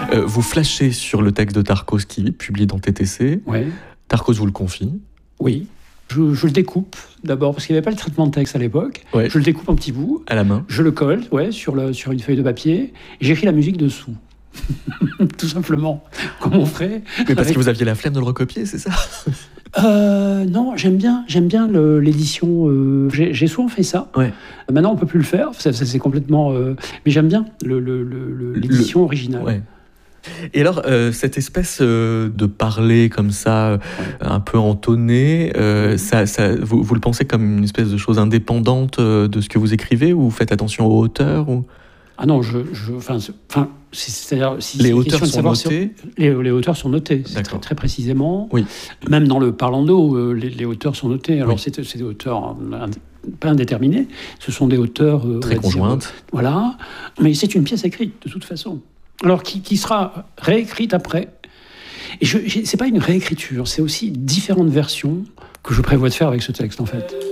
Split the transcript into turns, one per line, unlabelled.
Vous flashez sur le texte de Tarkos qui est publié dans TTC.
Ouais.
Tarkos vous le confie.
Oui. Je le découpe d'abord, parce qu'il n'y avait pas le traitement de texte à l'époque.
Ouais.
Je le découpe en petits bouts.
À la main.
Je le colle sur une feuille de papier. Et j'écris la musique dessous. Tout simplement. Comme on ferait.
Mais parce que vous aviez la flemme de le recopier, c'est ça?
Non, j'aime bien l'édition. J'ai souvent fait ça.
Ouais.
Maintenant, on ne peut plus le faire. Ça c'est complètement. Mais j'aime bien l'édition originale.
Ouais. Et alors, cette espèce de parler comme ça, un peu entonné, vous le pensez comme une espèce de chose indépendante de ce que vous écrivez, ou vous faites attention aux hauteurs ou...
Ah non, c'est-à-dire si
les hauteurs sont notées.
Les hauteurs sont notées, c'est très précisément. Oui. Même dans le Parlando, les hauteurs sont notées. Alors c'est des hauteurs pas indéterminées, ce sont des hauteurs
très conjointes.
Voilà, mais c'est une pièce écrite de toute façon. Alors qui sera réécrite après. Et c'est pas une réécriture, c'est aussi différentes versions que je prévois de faire avec ce texte en fait.